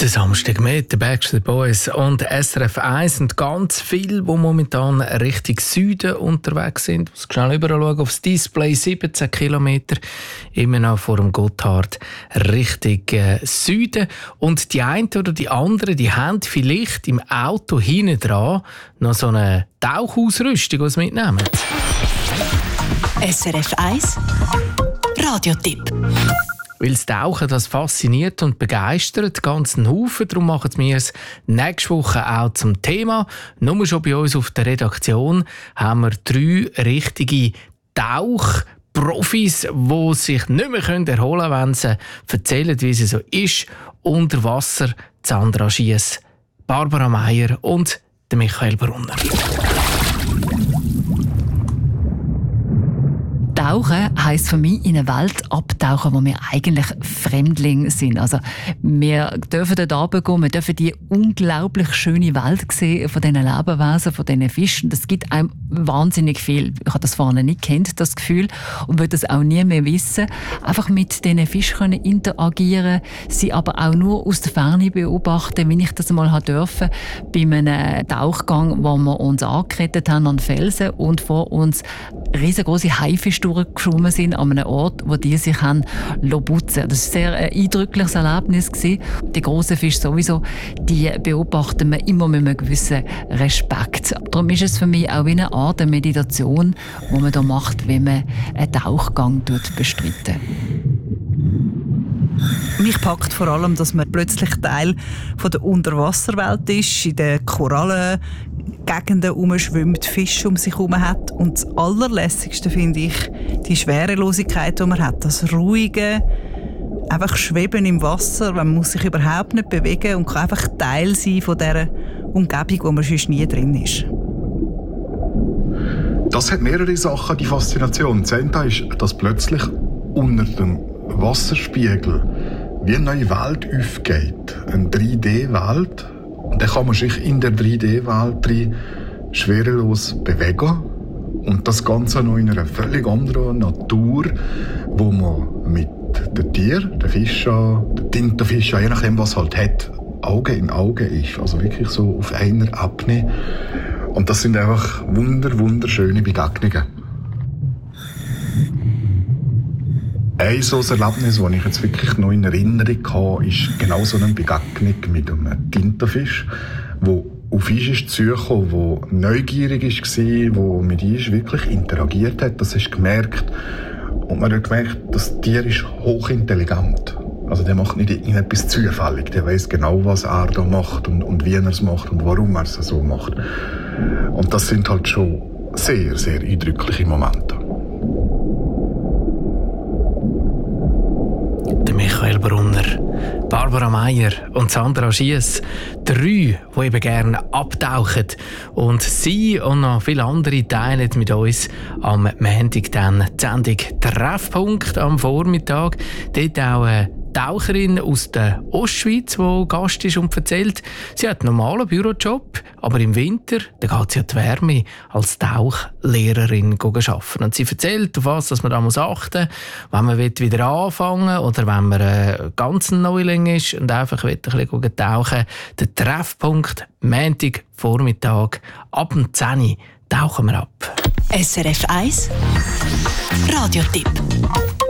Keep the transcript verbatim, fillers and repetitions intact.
Der Samstag mit den Backstreet Boys und S R F eins und ganz viele, die momentan Richtung Süden unterwegs sind. Ich muss schnell überall schauen aufs Display, siebzehn Kilometer, immer noch vor dem Gotthard Richtung äh, Süden. Und die eine oder die andere, die haben vielleicht im Auto hinten dran noch so eine Tauchausrüstung, die sie mitnehmen. S R F eins Radiotipp. Weil das Tauchen das fasziniert und begeistert, ganzen Haufen. Darum machen wir es nächste Woche auch zum Thema. Nur schon bei uns auf der Redaktion haben wir drei richtige Tauchprofis, die sich nicht mehr erholen können, wenn sie erzählen, wie sie so ist. Unter Wasser Sandra Schiess, Barbara Meier und Michael Brunner. Tauchen heisst für mich in eine Welt abtauchen, wo wir eigentlich Fremdlinge sind. Also wir dürfen dort runtergehen, wir dürfen die unglaublich schöne Welt sehen von diesen Lebewesen, von diesen Fischen. Das gibt einem wahnsinnig viel. Ich habe das vorne nicht kennt, das Gefühl, und will das auch nie mehr wissen. Einfach mit diesen Fischen können interagieren, sie aber auch nur aus der Ferne beobachten, wie ich das mal durfte, bei einem Tauchgang, wo wir uns angekettet haben an Felsen und vor uns riesengroße Haifische durchgeschwommen sind an einem Ort, wo die sich haben putzen. Das war ein sehr eindrückliches Erlebnis. Die grossen Fische sowieso, die beobachten wir immer mit einem gewissen Respekt. Darum ist es für mich auch wie eine Art Meditation, die man da macht, wenn man einen Tauchgang bestreitet. Mich packt vor allem, dass man plötzlich Teil von der Unterwasserwelt ist, in den Korallengegenden umschwimmt, Fische um sich herum hat. Und das Allerlässigste finde ich die Schwerelosigkeit, die man hat. Das Ruhige, einfach schweben im Wasser, man muss sich überhaupt nicht bewegen und kann einfach Teil sein von dieser Umgebung, wo man sonst nie drin ist. Das hat mehrere Sachen, die Faszination. Das eine ist, dass plötzlich unter dem Wasserspiegel wie eine neue Welt aufgeht. Eine drei D-Welt. Und dann kann man sich in der drei D-Welt schwerelos bewegen. Und das Ganze noch in einer völlig anderen Natur, wo man mit den Tieren, den Fischen, den Tintenfischen, je nachdem was halt hat, Auge in Auge ist. Also wirklich so auf einer Ebene. Und das sind einfach wunder, wunderschöne Begegnungen. Ein so ein Erlebnis, das ich jetzt wirklich noch in Erinnerung habe, ist genau so eine Begegnung mit einem Tintenfisch, der auf uns ist zugekommen, der neugierig war, der mit uns wirklich interagiert hat. Das hast du gemerkt. Und man hat gemerkt, das Tier ist hochintelligent. Also der macht nicht etwas zufällig. Der weiss genau, was er da macht und, und wie er es macht und warum er es so macht. Und das sind halt schon sehr, sehr eindrückliche Momente. Michael Brunner, Barbara Meier und Sandra Schiess. Drei, die eben gerne abtauchen. Und sie und noch viele andere teilen mit uns am Montag dann die Sendung Treffpunkt am Vormittag. Dort auch eine Taucherin aus der Ostschweiz, die Gast ist und erzählt, sie hat einen normalen Bürojob, aber im Winter da geht sie an die Wärme als Tauchlehrerin arbeiten. Und sie erzählt, auf was dass man da achten muss, wenn man wieder anfangen will oder wenn man ein ganz Neuling ist und einfach ein bisschen tauchen. Der Treffpunkt, Montag, Vormittag, ab dem zehn Uhr tauchen wir ab. S R F eins Radiotipp.